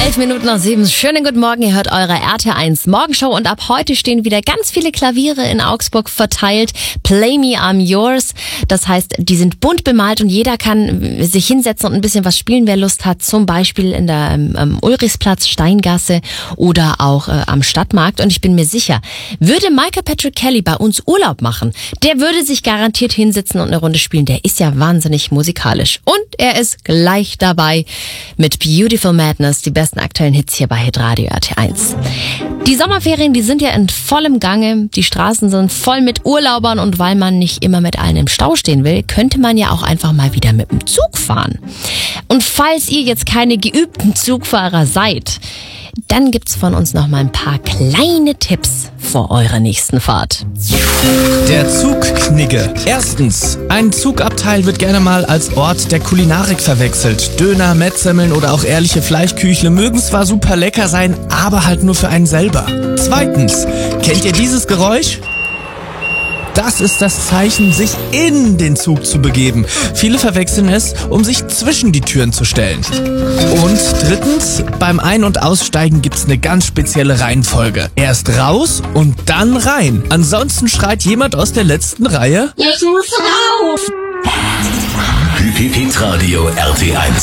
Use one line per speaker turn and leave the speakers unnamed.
11:07. Schönen guten Morgen, ihr hört eure RT1 Morgenshow und ab heute stehen wieder ganz viele Klaviere in Augsburg verteilt. Play Me, I'm Yours. Das heißt, die sind bunt bemalt und jeder kann sich hinsetzen und ein bisschen was spielen, wer Lust hat. Zum Beispiel in der Ulrichsplatz, Steingasse oder auch am Stadtmarkt. Und ich bin mir sicher, würde Michael Patrick Kelly bei uns Urlaub machen, der würde sich garantiert hinsetzen und eine Runde spielen. Der ist ja wahnsinnig musikalisch. Und er ist gleich dabei mit Beautiful Madness, die besten aktuellen Hits hier bei Hitradio RT1. Die Sommerferien, die sind ja in vollem Gange. Die Straßen sind voll mit Urlaubern und weil man nicht immer mit allen im Stau stehen will, könnte man ja auch einfach mal wieder mit dem Zug fahren. Und falls ihr jetzt keine geübten Zugfahrer seid, dann gibt's von uns noch mal ein paar kleine Tipps vor eurer nächsten Fahrt.
Der Zugknigge. Erstens, ein Zugabteil wird gerne mal als Ort der Kulinarik verwechselt. Döner, Mettsemmeln oder auch ehrliche Fleischküchle mögen zwar super lecker sein, aber halt nur für einen selber. Zweitens, kennt ihr dieses Geräusch? Das ist das Zeichen, sich in den Zug zu begeben. Viele verwechseln es, um sich zwischen die Türen zu stellen. Und drittens, beim Ein- und Aussteigen gibt's eine ganz spezielle Reihenfolge. Erst raus und dann rein. Ansonsten schreit jemand aus der letzten Reihe:
Ich muss raus!
Hitradio RT1.